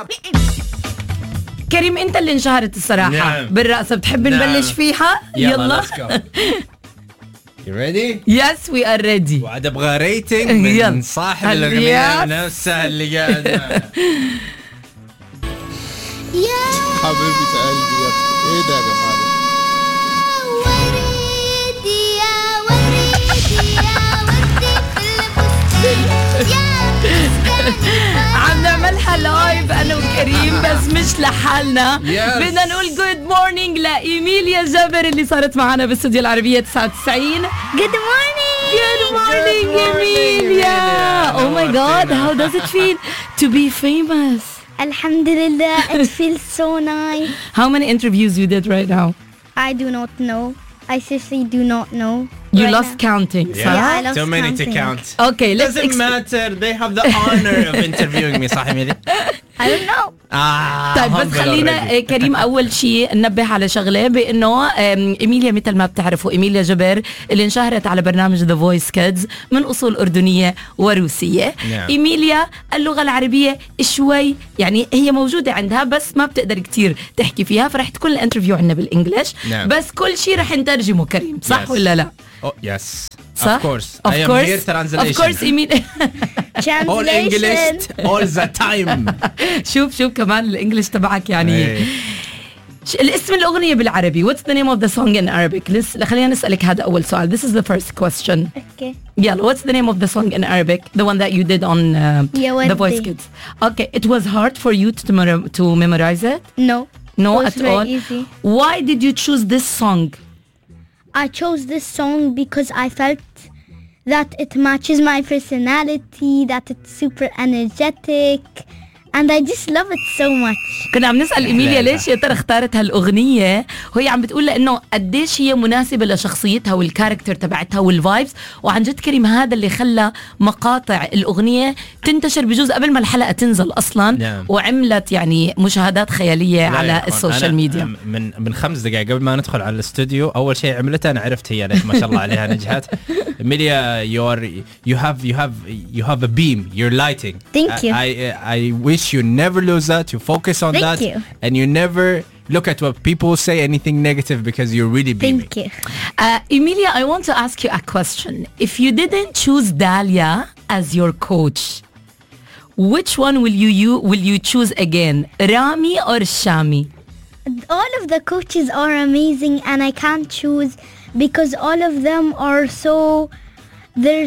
كريم انت اللي انشهرت الصراحة نعم. بالرقصة، بتحب نبلش فيها؟ يلا let's go. You ready? Yes we are ready. وعاد ابغى ريتنج يلا. من صاحب الاغنية نفسه اللي قاعد حبيبتي قلبي يا اختي. ايه ده يا جماعة؟ عم نعملها لايف انا وكريم بس مش لحالنا. بدنا نقول جود مورنينج لإيميليا جابر اللي صارت معنا باستوديو العربية 99. Good morning. Good morning Emilia. Oh my god, how does it feel to be famous? Alhamdulillah, it feels so nice. How many interviews you did right now? I do not know. I seriously do not know. You right lost now. counting. Yeah, I lost Too many to counting. count. Okay, let's Doesn't matter. They have the honor of interviewing me. صح ميدي؟ I don't know. طيب بس خلينا كريم أول شيء ننبه على شغلة بأنه إيميليا مثل ما بتعرفوا إيميليا جبر اللي انشهرت على برنامج The Voice Kids من أصول أردنية وروسية. إيميليا اللغة العربية شوي يعني هي موجودة عندها بس ما بتقدر كتير تحكي فيها، فرح تكون الانترفيو عنا بالإنجليش. بس كل شيء رح نترجمه كريم صح ولا لا؟ Oh, yes. صح؟ Of course. Of I am course. here translation. Of course إيميليا. All English all the time. شوف كمان الإنجليش تبعك يعني. الاسم الأغنية بالعربي. What's the name of the song in Arabic? خلينا نسألك هذا أول سؤال. This is the first question. Okay. يلا what's the name of the song in Arabic? The one that you did on The Voice Kids. Okay, it was hard for you to memorize it? No. No, it was at very all? easy. Why did you choose this song? I chose this song because I felt that it matches my personality, that it's super energetic, and I just love it so much. كنا عم نسأل إيميليا ليش يا ترى اختارت هالأغنية، وهي عم بتقول لأنه قديش هي مناسبة لشخصيتها والكاركتر تبعتها والفايبس، وعن جد كريم هذا اللي خلى مقاطع الأغنية تنتشر بجوز قبل ما الحلقة تنزل أصلا. وعملت يعني مشاهدات خيالية على السوشيال ميديا. من 5 دقائق قبل ما ندخل على الاستوديو أول شيء عملته أنا عرفت هي ليش ما شاء الله عليها نجحت. إيميليا you have a beam, you're lighting. Thank you. I wish you never lose that. You focus on Thank that, you. and you never look at what people say anything negative because you're really beaming. Thank you. Emilia, I want to ask you a question. If you didn't choose Dalia as your coach, which one will you choose again, Rami or Shami? All of the coaches are amazing, and I can't choose because all of them are they're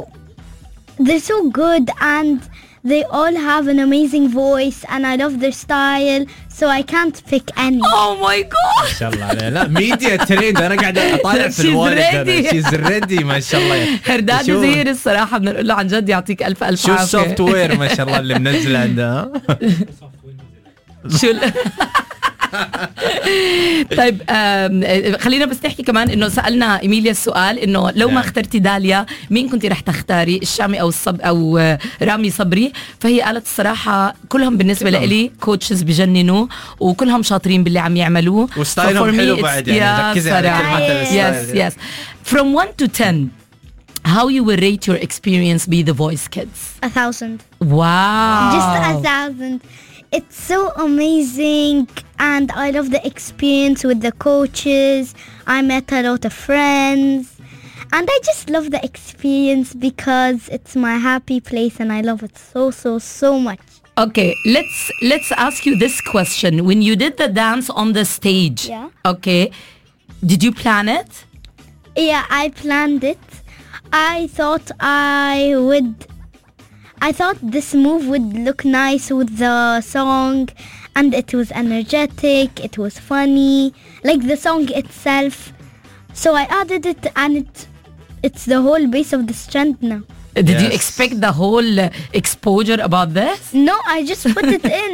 so good, and they all have an amazing voice, and I love their style, so I can't pick any. Oh my god! ما شاء الله عليها. لا ميديا ترند أنا قاعد أطالع في الوالد. She's ready ما شاء الله. هرداد زهير الصراحة بنقول له عن جد يعطيك ألف عافية. شو السوفت وير ما شاء الله اللي منزل عندها. شو طيب خلينا بس نحكي كمان انه سألنا إيميليا السؤال انه لو ما اخترتي داليا مين كنتي رح تختاري، الشامي او رامي صبري؟ فهي قالت الصراحة كلهم بالنسبة لإلي كوتشز بجننوا وكلهم شاطرين باللي عم يعملوه وستايلهم حلو بعد يعني ركزي على كلمات الستايل. Yes. From 1 to 10 how you will rate your experience be The Voice Kids? 1,000. Wow. Just 1,000. It's so amazing, and I love the experience with the coaches. I met a lot of friends, and I just love the experience because it's my happy place, and I love it so much. Okay, let's ask you this question. When you did the dance on the stage, okay, did you plan it? Yeah, I planned it. I thought this move would look nice with the song, and it was energetic, it was funny, like the song itself. So I added it, and it's the whole base of the strand now. Did you expect the whole exposure about this? No, I just put it in.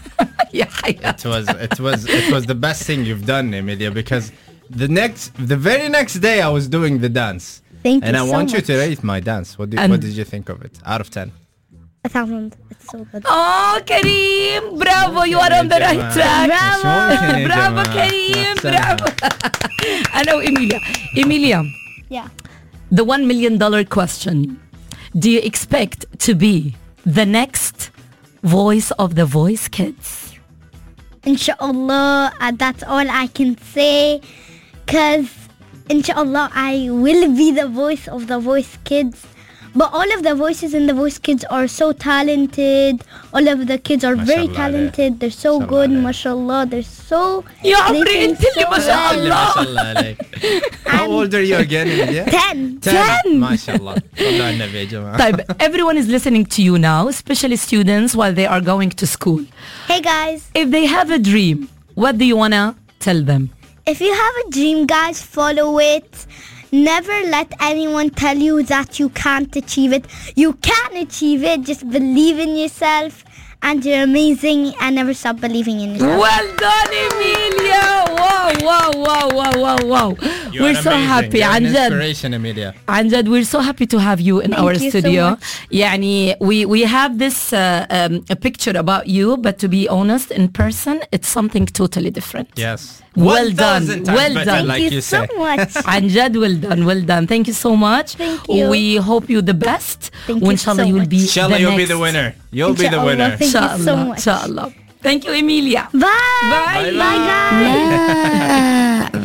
It was the best thing you've done, Emilia, because the very next day I was doing the dance. Thank you and I so want much. you to rate my dance. What did you think of it out of 10? 1,000. It's so good. Oh, Kareem, bravo, you are on the right track. Bravo, Kareem, bravo. أنا وإيميليا. Emilia. Yeah. The $1 million question. Do you expect to be the next voice of the Voice Kids. Inshallah, that's all I can say. Because, inshallah, I will be the voice of the Voice Kids. But all of the voices in the Voice Kids are so talented. All of the kids are very talented. They're so good, mashallah. They're so... يا عمري انت اللي ما شاء الله. ما شاء الله عليك. How old are you again, Emilia? 10. ما شاء الله. صلوا على النبي يا جماعة. طيب, everyone is listening to you now, especially students while they are going to school. Hey guys. If they have a dream, what do you wanna tell them? If you have a dream, guys, follow it. Never let anyone tell you that you can't achieve it. You can achieve it. Just believe in yourself. And you're amazing. And never stop believing in yourself. Well done, Emilia. Wow, wow, wow, wow, wow, wow. We're so happy. You're عن an جد. inspiration, Emilia. عن جد, we're so happy to have you in Thank our you so studio. much. يعني we have this a picture about you, but to be honest, in person, it's something totally different. Yes. Well done. 1,000 times Well better, done. like Thank you so say. much. عن جد, well done, well done. Thank you so much. Thank you. We hope you the best. Thank you وإن شاء الله so you'll much. be Inshallah, the you'll be next. the winner. You'll be the Inshallah. winner. Thank you so Inshallah, much. inshallah. Thank you, Emilia. Bye. Bye. Bye, guys.